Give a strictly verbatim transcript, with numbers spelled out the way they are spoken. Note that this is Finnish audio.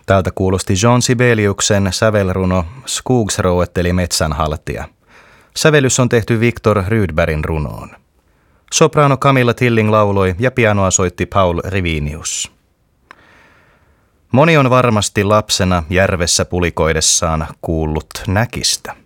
Täältä kuulosti Jean Sibeliuksen sävelruno Skogsrået eli metsänhaltija. Sävellys on tehty Viktor Rydbergin runoon. Soprano Camilla Tilling lauloi ja pianoa soitti Paul Rivinius. Moni on varmasti lapsena järvessä pulikoidessaan kuullut näkistä.